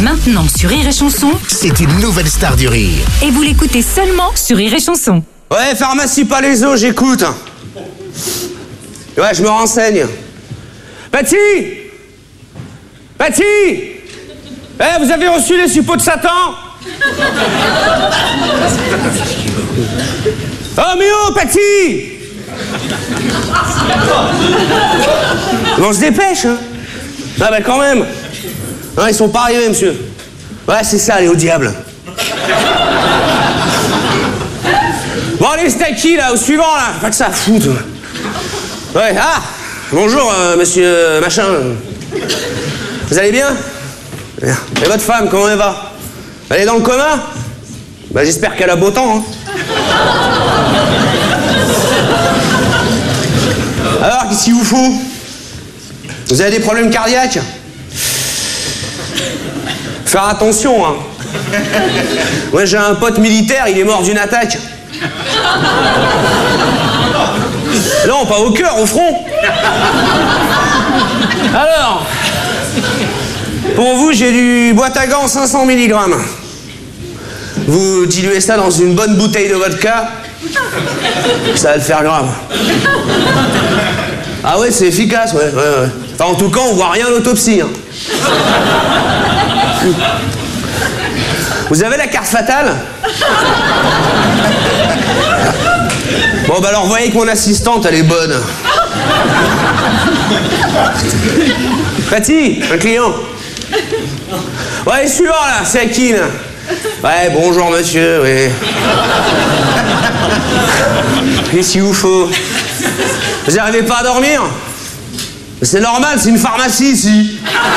Maintenant sur Rire et Chanson. C'est une nouvelle star du rire. Et vous l'écoutez seulement sur Rire et Chanson. Ouais, pharmacie Palaiso, j'écoute. Ouais, je me renseigne. Paty, vous avez reçu les suppôts de Satan? Oh, mais oh, Paty! On se dépêche, hein? Ah, bah quand même. Non, ils sont pas arrivés, monsieur. Ouais, c'est ça, allez, au diable. Bon, allez, c'est qui, là, au suivant, là? Pas que ça à foutre. Ouais, ah! Bonjour, monsieur machin. Vous allez bien? Bien. Et votre femme, comment elle va? Elle est dans le coma? Bah, j'espère qu'elle a beau temps, hein. Alors, qu'est-ce qu'il vous faut? Vous avez des problèmes cardiaques? Faire attention, hein. Moi, j'ai un pote militaire, il est mort d'une attaque. Non, pas au cœur, au front. Alors, pour vous, j'ai du boîte à gants 500 mg. Vous diluez ça dans une bonne bouteille de vodka, ça va le faire grave. Ah ouais, c'est efficace, ouais. Enfin, en tout cas, on voit rien à l'autopsie, hein. Vous avez la carte fatale? Bon, bah alors, voyez que mon assistante, elle est bonne. Paty, un client. Ouais, suivant, là, c'est Akine. Ouais, bonjour, monsieur, oui. Qu'est-ce qu'il vous faut? Vous n'arrivez pas à dormir? C'est normal, c'est une pharmacie, ici.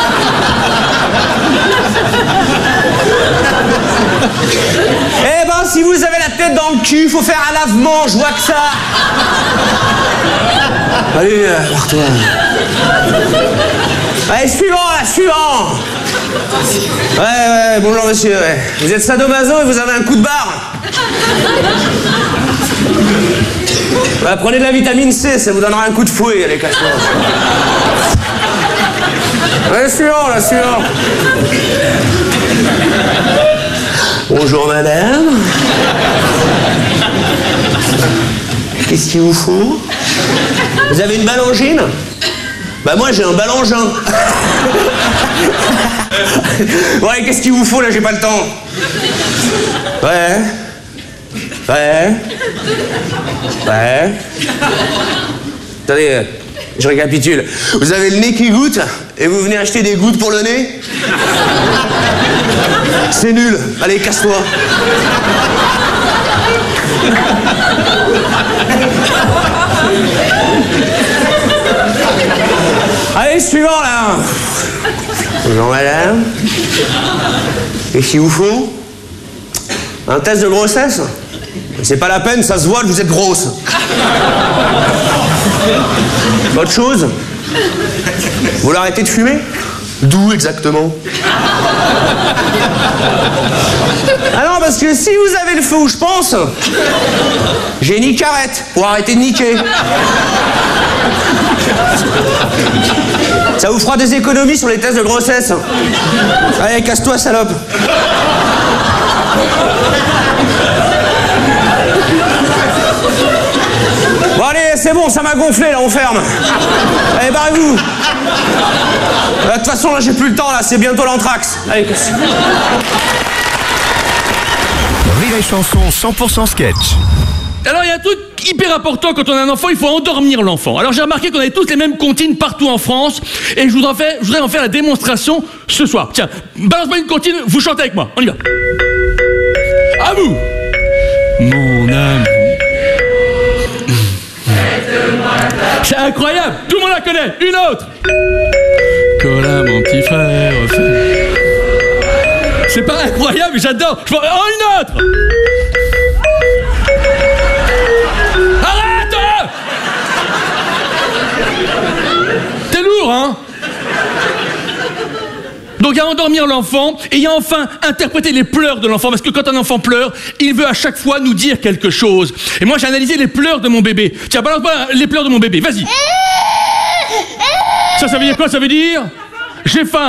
Eh ben, si vous avez la tête dans le cul, faut faire un lavement, je vois que ça. Allez, barre-toi. Allez, suivant, là, suivant. Ouais, bonjour, monsieur, ouais. Vous êtes sadomaso et vous avez un coup de barre? Bah, prenez de la vitamine C, ça vous donnera un coup de fouet, allez, casse-toi. Ouais, suivant, là, suivant. Bonjour, madame. Qu'est-ce qu'il vous faut? Vous avez une ballangine? Bah, moi, j'ai un ballangin. Ouais, qu'est-ce qu'il vous faut, là? J'ai pas le temps. Ouais. Attendez, je récapitule. Vous avez le nez qui goutte et vous venez acheter des gouttes pour le nez? C'est nul. Allez, casse-toi. Allez, suivant, là. Bonjour, madame. Qu'est-ce qu'il vous faut? Un test de grossesse? C'est pas la peine, ça se voit que vous êtes grosse. Autre chose? Vous voulez arrêter de fumer? D'où exactement? Ah non, parce que si vous avez le feu où je pense, j'ai une carrette pour arrêter de niquer. Ça vous fera des économies sur les tests de grossesse. Allez, casse-toi, salope. Bon, allez, c'est bon, ça m'a gonflé, là, on ferme. Allez, barrez-vous. De toute façon, là, j'ai plus le temps, là, c'est bientôt l'anthrax. Allez, casse. Rire et Chanson 100% sketch. Alors, il y a un truc hyper important quand on a un enfant, il faut endormir l'enfant. Alors, j'ai remarqué qu'on avait tous les mêmes comptines partout en France, et je voudrais en faire la démonstration ce soir. Tiens, balance-moi une comptine, vous chantez avec moi, on y va. À vous. Mon amour. C'est incroyable, tout le monde la connaît. Une autre. Colin, mon petit frère. C'est pas incroyable, j'adore. Oh, une autre. Arrête. T'es lourd, hein? Donc il y a endormir l'enfant et il y a enfin interpréter les pleurs de l'enfant, parce que quand un enfant pleure, il veut à chaque fois nous dire quelque chose. Et moi j'ai analysé les pleurs de mon bébé. Tiens, balance-moi les pleurs de mon bébé, vas-y. Ça veut dire quoi? Ça veut dire j'ai faim.